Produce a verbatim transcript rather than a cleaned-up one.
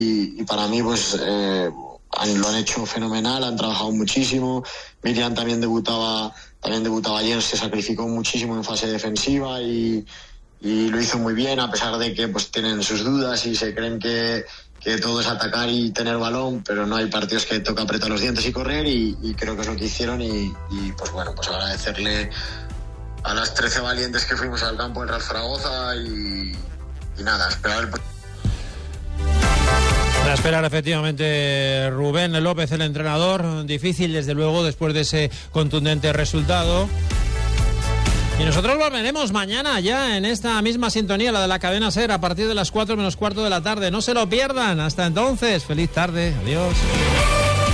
y, y para mí pues eh, han, lo han hecho fenomenal, han trabajado muchísimo. Miriam también debutaba también debutaba ayer, se sacrificó muchísimo en fase defensiva y, y lo hizo muy bien, a pesar de que pues tienen sus dudas y se creen que, que todo es atacar y tener balón, pero no, hay partidos que toca apretar los dientes y correr, y, y creo que es lo que hicieron. Y, y pues bueno, pues agradecerle a las trece valientes que fuimos al campo en Real Zaragoza y, y nada, esperar el... A esperar efectivamente Rubén López, el entrenador. Difícil desde luego después de ese contundente resultado. Y nosotros volveremos mañana ya en esta misma sintonía, la de la cadena SER, a partir de las cuatro menos cuarto de la tarde. No se lo pierdan. Hasta entonces, feliz tarde. Adiós.